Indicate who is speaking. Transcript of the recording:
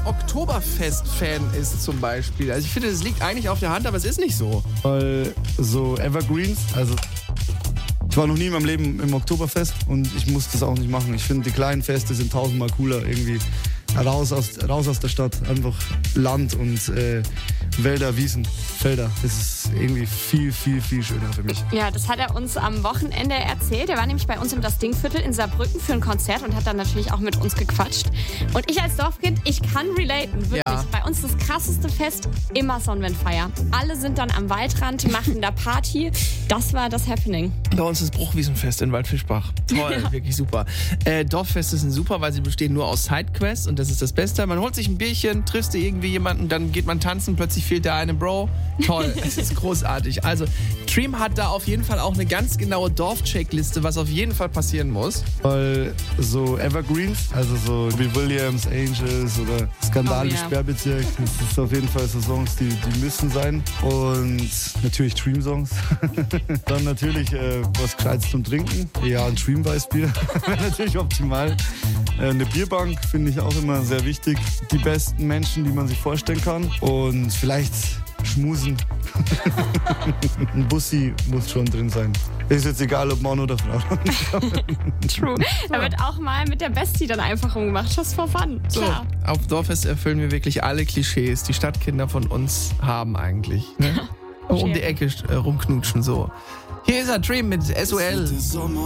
Speaker 1: Oktoberfest-Fan ist zum Beispiel. Also ich finde, das liegt eigentlich auf der Hand, aber es ist nicht so.
Speaker 2: Weil so Evergreens, also ich war noch nie in meinem Leben im Oktoberfest und ich muss das auch nicht machen. Ich finde, die kleinen Feste sind tausendmal cooler irgendwie. Raus aus der Stadt, einfach Land und Wälder, Wiesen, Felder. Das ist irgendwie viel, viel, viel schöner für mich.
Speaker 3: Ja, das hat er uns am Wochenende erzählt. Er war nämlich bei uns im Das Ding-Viertel in Saarbrücken für ein Konzert und hat dann natürlich auch mit uns gequatscht. Und ich als Dorfkind, ich kann relaten, wirklich.
Speaker 1: Ja.
Speaker 3: Bei uns das krasseste Fest, immer Sonnenwendfeier. Alle sind dann am Waldrand, machen da Party. Das war das Happening.
Speaker 1: Bei uns ist Bruchwiesenfest in Waldfischbach. Toll, wirklich super. Dorffeste sind super, weil sie bestehen nur aus Sidequests und das ist das Beste. Man holt sich ein Bierchen, triffst du irgendwie jemanden, dann geht man tanzen, plötzlich fehlt da eine Bro. Toll, es ist großartig. Also Dream hat da auf jeden Fall auch eine ganz genaue Dorf-Checkliste, was auf jeden Fall passieren muss.
Speaker 2: Weil so Evergreens, also so wie Williams, Angels oder Skandal im Sperrbezirk, das ist auf jeden Fall so Songs, die müssen sein. Und natürlich Dream-Songs. Dann natürlich was Gescheites zum Trinken. Ja, ein Dream-Weißbier wäre natürlich optimal. Eine Bierbank finde ich auch immer sehr wichtig. Die besten Menschen, die man sich vorstellen kann. Und vielleicht schmusen. Ein Bussi muss schon drin sein. Ist jetzt egal, ob Mann oder Frau.
Speaker 3: True. Da wird auch mal mit der Bestie dann einfach rumgemacht. Just for fun.
Speaker 1: So,
Speaker 3: Klar.
Speaker 1: auf Dorffest erfüllen wir wirklich alle Klischees, die Stadtkinder von uns haben eigentlich. Ne? Um die Ecke rumknutschen, so. Hier ist er, Dream mit SOL.